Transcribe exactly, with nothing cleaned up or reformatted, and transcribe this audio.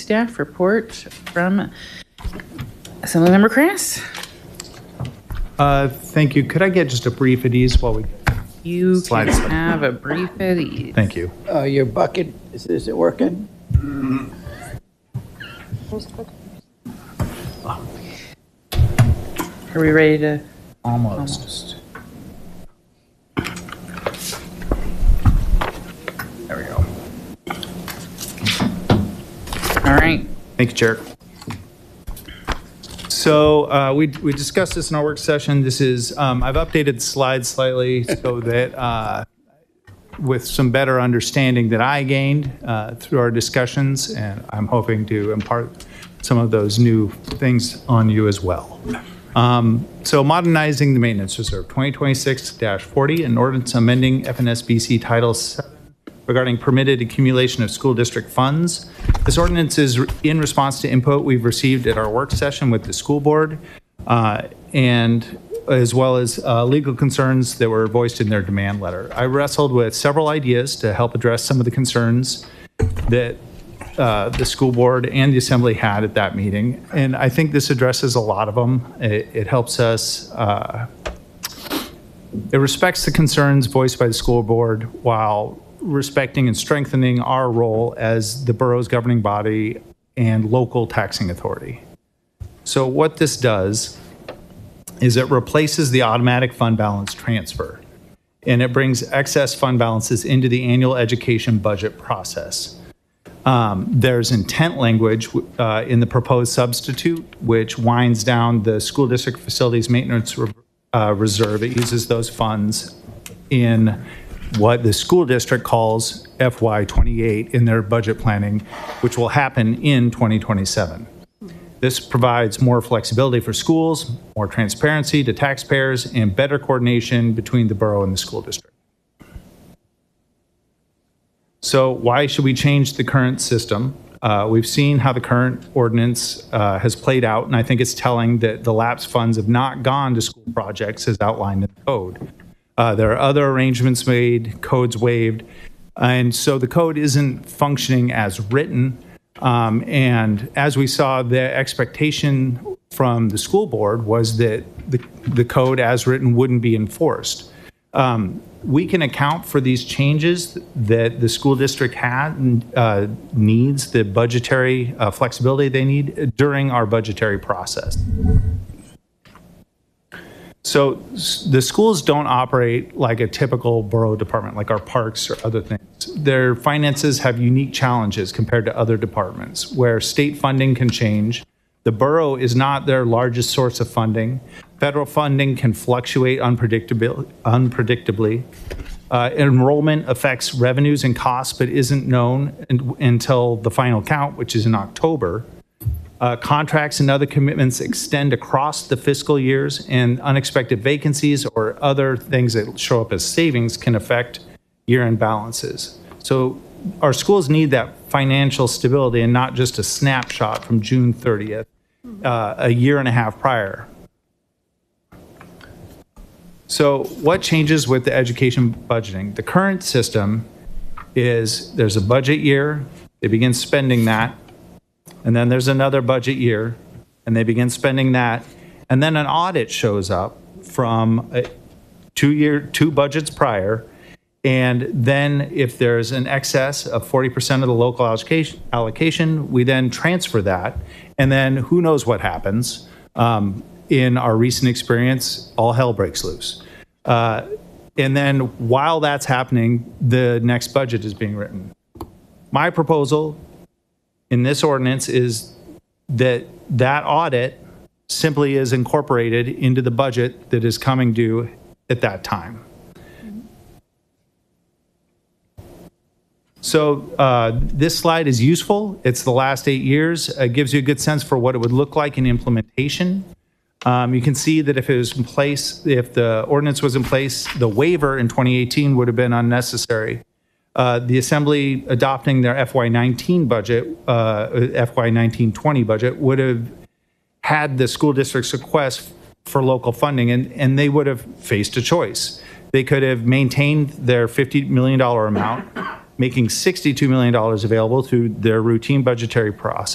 staff report from Assemblymember Crass. Uh, thank you. Could I get just a brief at ease while we You slide can slide. have a brief at ease. Thank you. Uh, your bucket, is, is it working? Are we ready to? Almost. There we go. All right. Thank you, Chair. So uh, we, we discussed this in our work session. This is, um, I've updated the slides slightly so that uh, with some better understanding that I gained uh, through our discussions, and I'm hoping to impart some of those new things on you as well. Um, so modernizing the maintenance reserve, twenty twenty-six dash forty, an ordinance amending F N S B C Title seven regarding permitted accumulation of school district funds. This ordinance is in response to input we've received at our work session with the school board, uh, and as well as uh, legal concerns that were voiced in their demand letter. I wrestled with several ideas to help address some of the concerns that uh, the school board and the assembly had at that meeting. And I think this addresses a lot of them. It, it helps us, uh, it respects the concerns voiced by the school board while respecting and strengthening our role as the borough's governing body and local taxing authority. So what this does is it replaces the automatic fund balance transfer, and it brings excess fund balances into the annual education budget process. Um, there's intent language uh, in the proposed substitute, which winds down the school district facilities maintenance re uh, reserve. It uses those funds in what the school district calls F Y twenty-eight in their budget planning, which will happen in twenty twenty-seven. This provides more flexibility for schools, more transparency to taxpayers, and better coordination between the borough and the school district. So why should we change the current system? Uh, we've seen how the current ordinance uh, has played out, and I think it's telling that the lapsed funds have not gone to school projects as outlined in the code. Uh, there are other arrangements made, codes waived, and so the code isn't functioning as written. Um, and as we saw, the expectation from the school board was that the, the code as written wouldn't be enforced. Um, we can account for these changes that the school district had, uh, needs, the budgetary uh, flexibility they need during our budgetary process. So the schools don't operate like a typical borough department, like our parks or other things. Their finances have unique challenges compared to other departments where state funding can change. The borough is not their largest source of funding. Federal funding can fluctuate unpredictably. unpredictably. Uh, enrollment affects revenues and costs, but isn't known in, until the final count, which is in October. Uh, contracts and other commitments extend across the fiscal years, and unexpected vacancies or other things that show up as savings can affect year-end balances. So our schools need that financial stability and not just a snapshot from June thirtieth, uh, a year and a half prior. So what changes with the education budgeting? The current system is there's a budget year, they begin spending that, and then there's another budget year, and they begin spending that, and then an audit shows up from a two year, two budgets prior, and then if there's an excess of forty percent of the local allocation, allocation, we then transfer that, and then who knows what happens. Um, in our recent experience, all hell breaks loose. Uh, and then while that's happening, the next budget is being written. My proposal in this ordinance is that that audit simply is incorporated into the budget that is coming due at that time. So uh, this slide is useful. It's the last eight years. It gives you a good sense for what it would look like in implementation. Um, you can see that if it was in place, if the ordinance was in place, the waiver in twenty eighteen would have been unnecessary. Uh, the Assembly adopting their F Y nineteen budget, uh, F Y nineteen twenty budget, would have had the school district's request for local funding, and, and they would have faced a choice. They could have maintained their fifty million dollar amount, making sixty-two million dollars available through their routine budgetary process.